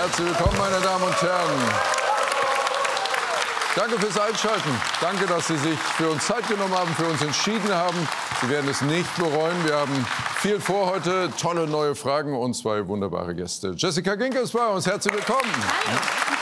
Herzlich willkommen, meine Damen und Herren. Danke fürs Einschalten. Danke, dass Sie sich für uns Zeit genommen haben, für uns entschieden haben. Sie werden es nicht bereuen. Wir haben viel vor heute, tolle neue Fragen und zwei wunderbare Gäste. Jessica Ginke ist bei uns. Herzlich willkommen. Hallo.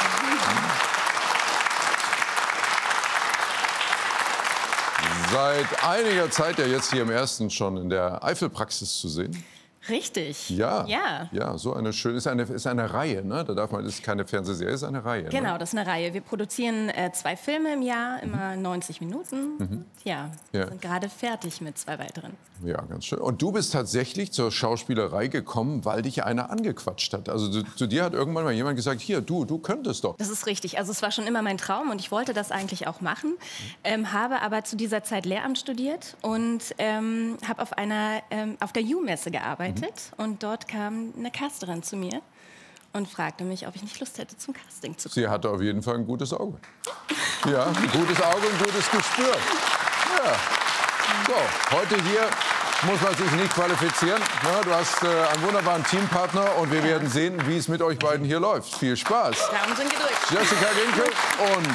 Seit einiger Zeit ja jetzt hier im Ersten schon in der Eifelpraxis zu sehen. Richtig. Ja, Ja. ja, so eine schöne, ist eine Reihe, ne? Da darf man, ist keine Fernsehserie, ist eine Reihe. Genau, ne? das ist eine Reihe. Wir produzieren 2 Filme im Jahr, immer 90 Minuten. Ja, Ja. sind gerade fertig mit 2 weiteren. Ja, ganz schön. Und du bist tatsächlich zur Schauspielerei gekommen, weil dich einer angequatscht hat. Also zu dir hat irgendwann mal jemand gesagt, hier, du könntest doch. Das ist richtig. Also es war schon immer mein Traum und ich wollte das eigentlich auch machen. Habe aber zu dieser Zeit Lehramt studiert und habe auf der U-Messe gearbeitet. Und dort kam eine Casterin zu mir und fragte mich, ob ich nicht Lust hätte, zum Casting zu kommen. Sie hatte auf jeden Fall ein gutes Auge. Ja, ein gutes Auge, ein gutes Gespür. Ja. So, heute hier muss man sich nicht qualifizieren. Ja, du hast einen wunderbaren Teampartner und wir werden sehen, wie es mit euch beiden hier läuft. Viel Spaß. Daumen sind gedrückt. Jessica Ginke und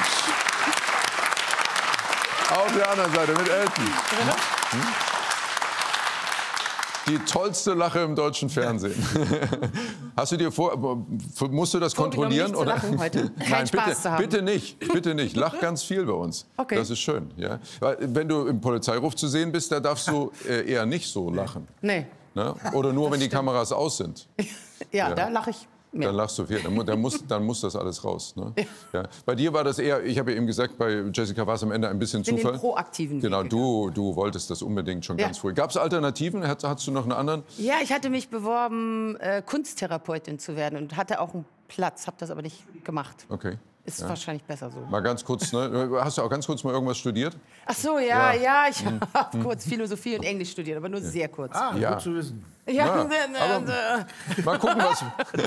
auf der anderen Seite mit Elton. Die tollste Lache im deutschen Fernsehen. Hast du dir musst du das kontrollieren? Nicht zu lachen heute. Keinen Spaß zu haben. Bitte nicht, bitte nicht. Lach ganz viel bei uns. Okay. Das ist schön. Ja? Weil, wenn du im Polizeiruf zu sehen bist, da darfst du eher nicht so lachen. Nee. Ne? Oder nur, wenn die Kameras aus sind. Ja, da lache ich mehr. Dann lachst du viel. Dann muss das alles raus. Ne? Ja. Bei dir war das eher, ich habe ja eben gesagt, bei Jessica war es am Ende ein bisschen In Zufall. den proaktiven Weg Genau, gegangen. du wolltest das unbedingt schon Ja. ganz früh. Gab es Alternativen? Hattest du noch einen anderen? Ja, ich hatte mich beworben, Kunsttherapeutin zu werden und hatte auch einen Platz, habe das aber nicht gemacht. Okay. Ist wahrscheinlich besser so. Mal ganz kurz, ne? Hast du auch ganz kurz mal irgendwas studiert? Ach so, ja, ich habe kurz Philosophie und Englisch studiert, aber nur sehr kurz. Ah, Ja. gut zu wissen. Ja, aber mal gucken,